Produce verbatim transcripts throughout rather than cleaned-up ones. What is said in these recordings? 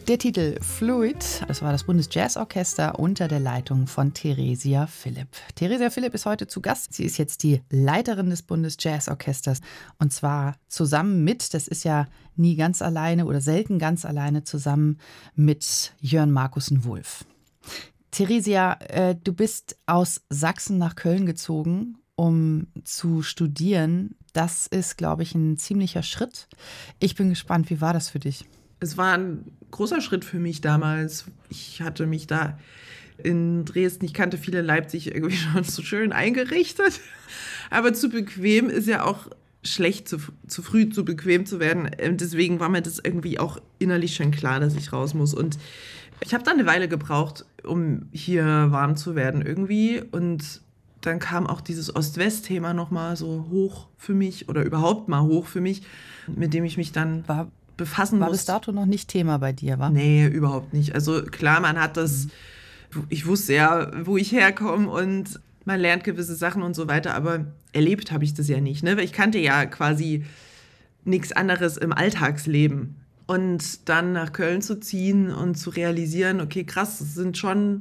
Der Titel Fluid, das war das Bundesjazzorchester unter der Leitung von Theresia Philipp. Theresia Philipp ist heute zu Gast. Sie ist jetzt die Leiterin des Bundesjazzorchesters und zwar zusammen mit, das ist ja nie ganz alleine oder selten ganz alleine, zusammen mit Jörn Markussen-Wulff. Theresia, äh, du bist aus Sachsen nach Köln gezogen, um zu studieren. Das ist, glaube ich, ein ziemlicher Schritt. Ich bin gespannt, wie war das für dich? Es war ein großer Schritt für mich damals. Ich hatte mich da in Dresden, ich kannte viele in Leipzig irgendwie schon so schön eingerichtet. Aber zu bequem ist ja auch schlecht, zu, zu früh zu bequem zu werden. Deswegen war mir das irgendwie auch innerlich schon klar, dass ich raus muss. Und ich habe da eine Weile gebraucht, um hier warm zu werden irgendwie. Und dann kam auch dieses Ost-West-Thema nochmal so hoch für mich oder überhaupt mal hoch für mich, mit dem ich mich dann war. befassen War muss. bis dato noch nicht Thema bei dir, wa? Nee, überhaupt nicht. Also klar, man hat das, ich wusste ja, wo ich herkomme und man lernt gewisse Sachen und so weiter, aber erlebt habe ich das ja nicht, ne? Weil ich kannte ja quasi nichts anderes im Alltagsleben. Und dann nach Köln zu ziehen und zu realisieren, okay, krass, das sind schon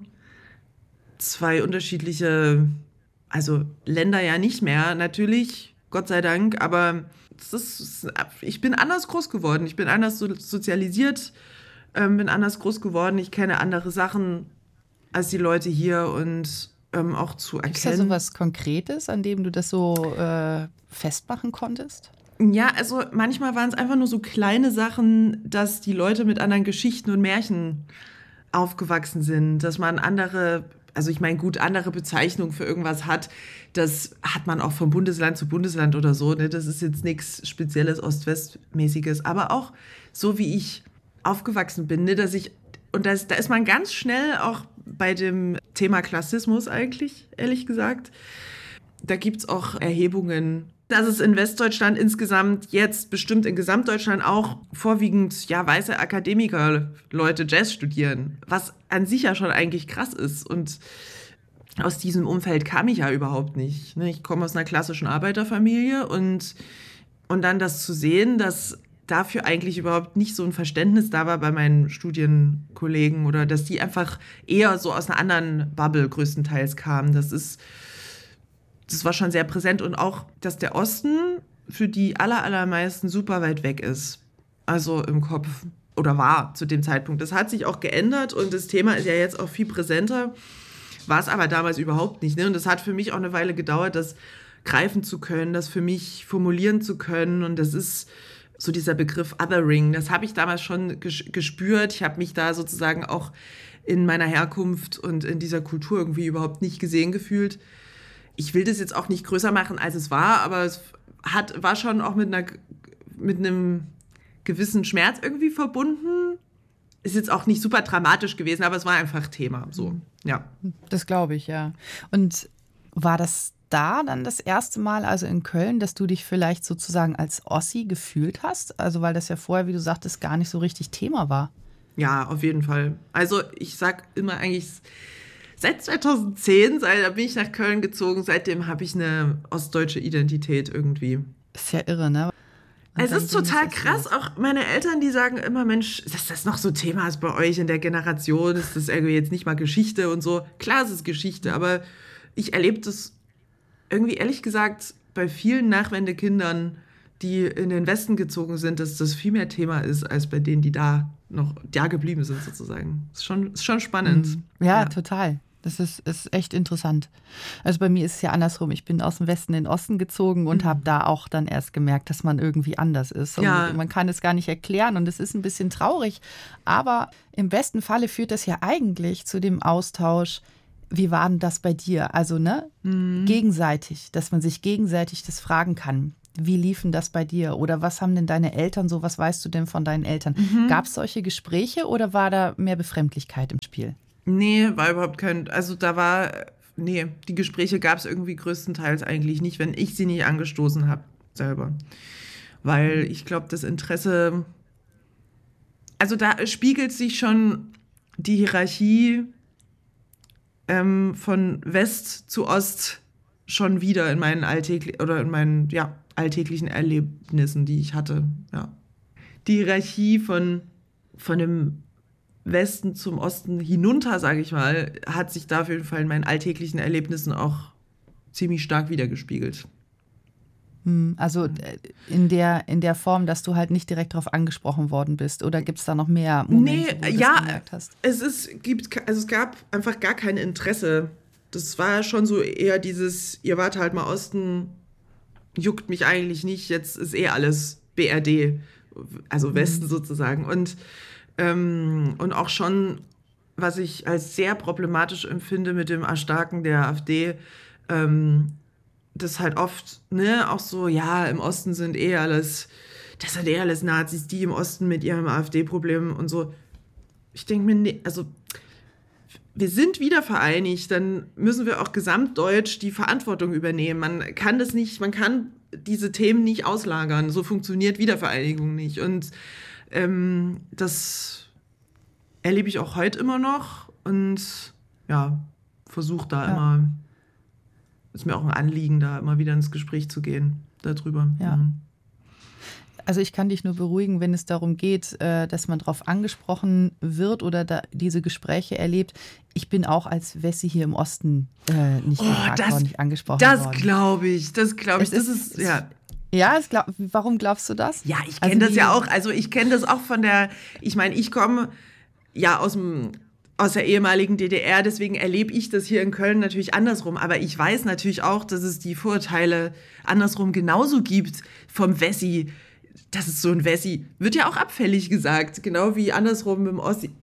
zwei unterschiedliche, also Länder ja nicht mehr, natürlich, Gott sei Dank, aber das ist, ich bin anders groß geworden, ich bin anders so sozialisiert, ähm, bin anders groß geworden, ich kenne andere Sachen als die Leute hier und ähm, auch zu erkennen. Gibt es da so was Konkretes, an dem du das so äh, festmachen konntest? Ja, also manchmal waren es einfach nur so kleine Sachen, dass die Leute mit anderen Geschichten und Märchen aufgewachsen sind, dass man andere, also ich meine, gut, andere Bezeichnungen für irgendwas hat, das hat man auch von Bundesland zu Bundesland oder so, ne? Das ist jetzt nichts Spezielles Ost-West-mäßiges, aber auch so, wie ich aufgewachsen bin, ne? Dass ich, und das, da ist man ganz schnell auch bei dem Thema Klassismus eigentlich, ehrlich gesagt. Da gibt es auch Erhebungen, dass es in Westdeutschland insgesamt jetzt, bestimmt in Gesamtdeutschland auch vorwiegend ja, weiße Akademiker Leute Jazz studieren, was an sich ja schon eigentlich krass ist. Und aus diesem Umfeld kam ich ja überhaupt nicht. Ich komme aus einer klassischen Arbeiterfamilie und, und dann das zu sehen, dass dafür eigentlich überhaupt nicht so ein Verständnis da war bei meinen Studienkollegen oder dass die einfach eher so aus einer anderen Bubble größtenteils kamen. Das ist Das war schon sehr präsent und auch, dass der Osten für die aller, allermeisten super weit weg ist. Also im Kopf oder war zu dem Zeitpunkt. Das hat sich auch geändert und das Thema ist ja jetzt auch viel präsenter. War es aber damals überhaupt nicht. Ne? Und das hat für mich auch eine Weile gedauert, das greifen zu können, das für mich formulieren zu können. Und das ist so dieser Begriff Othering. Das habe ich damals schon ges- gespürt. Ich habe mich da sozusagen auch in meiner Herkunft und in dieser Kultur irgendwie überhaupt nicht gesehen gefühlt. Ich will das jetzt auch nicht größer machen, als es war, aber es hat, war schon auch mit, einer, mit einem gewissen Schmerz irgendwie verbunden. Ist jetzt auch nicht super dramatisch gewesen, aber es war einfach Thema. So, ja. Das glaube ich, ja. Und war das da dann das erste Mal, also in Köln, dass du dich vielleicht sozusagen als Ossi gefühlt hast? Also weil das ja vorher, wie du sagtest, gar nicht so richtig Thema war. Ja, auf jeden Fall. Also ich sag immer eigentlich, seit zweitausendzehn, seit, da bin ich nach Köln gezogen, seitdem habe ich eine ostdeutsche Identität irgendwie. Ist ja irre, ne? Und es ist total krass, auch meine Eltern, die sagen immer, Mensch, dass das noch so Thema ist bei euch in der Generation, ist das irgendwie jetzt nicht mal Geschichte und so. Klar, es ist Geschichte, aber ich erlebe das irgendwie, ehrlich gesagt, bei vielen Nachwendekindern, die in den Westen gezogen sind, dass das viel mehr Thema ist, als bei denen, die da noch da geblieben sind, sozusagen. Ist schon, ist schon spannend. Ja, ja, total. Das ist, ist echt interessant. Also bei mir ist es ja andersrum. Ich bin aus dem Westen in den Osten gezogen und mhm. habe da auch dann erst gemerkt, dass man irgendwie anders ist. Und ja. man kann es gar nicht erklären und es ist ein bisschen traurig. Aber im besten Falle führt das ja eigentlich zu dem Austausch, wie war denn das bei dir? Also ne, mhm. gegenseitig, dass man sich gegenseitig das fragen kann. Wie liefen das bei dir? Oder was haben denn deine Eltern so? Was weißt du denn von deinen Eltern? Mhm. Gab es solche Gespräche oder war da mehr Befremdlichkeit im Spiel? Nee, war überhaupt kein, also da war, nee, die Gespräche gab es irgendwie größtenteils eigentlich nicht, wenn ich sie nicht angestoßen habe selber. Weil ich glaube, das Interesse, also da spiegelt sich schon die Hierarchie ähm, von West zu Ost schon wieder in meinen alltäglichen, oder in meinen, ja, alltäglichen Erlebnissen, die ich hatte, ja. Die Hierarchie von, von dem Westen zum Osten hinunter, sage ich mal, hat sich da auf jeden Fall in meinen alltäglichen Erlebnissen auch ziemlich stark wiedergespiegelt. Also in der, in der Form, dass du halt nicht direkt darauf angesprochen worden bist, oder gibt es da noch mehr Momente, nee, wo du ja, das gemerkt hast? Es ist, gibt, also es gab einfach gar kein Interesse. Das war schon so eher dieses, ihr wart halt mal Osten, juckt mich eigentlich nicht, jetzt ist eh alles B R D, also Westen mhm. sozusagen. Und, ähm, und auch schon, was ich als sehr problematisch empfinde mit dem Erstarken der AfD, ähm, das halt oft, ne, auch so, ja, im Osten sind eh alles, das sind eh alles Nazis, die im Osten mit ihrem AfD-Problem und so. Ich denke mir, nee, also wir sind wieder vereinigt, dann müssen wir auch gesamtdeutsch die Verantwortung übernehmen. Man kann das nicht, man kann diese Themen nicht auslagern. So funktioniert Wiedervereinigung nicht. Und ähm, das erlebe ich auch heute immer noch und ja, versuche da ja. immer, ist mir auch ein Anliegen, da immer wieder ins Gespräch zu gehen darüber. Ja. Mhm. Also ich kann dich nur beruhigen, wenn es darum geht, dass man darauf angesprochen wird oder da diese Gespräche erlebt. Ich bin auch als Wessi hier im Osten äh, nicht oh, gefragt das, worden, nicht angesprochen das worden. Das glaube ich, das glaube ich. Es das ist, ist, ja. Ja, es glaub, warum glaubst du das? Ja, ich kenne also das ja auch. Also ich kenne das auch von der, ich meine, ich komme ja aus dem... aus der ehemaligen D D R, deswegen erlebe ich das hier in Köln natürlich andersrum. Aber ich weiß natürlich auch, dass es die Vorurteile andersrum genauso gibt vom Wessi. Das ist so ein Wessi. Wird ja auch abfällig gesagt, genau wie andersrum im Ossi.